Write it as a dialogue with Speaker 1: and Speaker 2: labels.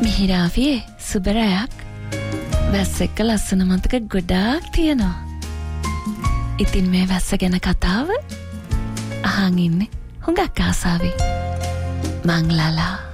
Speaker 1: මිහිරාවියේ සුබරයක් වැස්ස එක්ක ලස්සන මතක ගොඩාක් තියෙනවා. ඉතින් මේ වැස්ස ගැන කතාව අහන් ඉන්නේ හුඟක් ආසාවෙන්. මං ලලා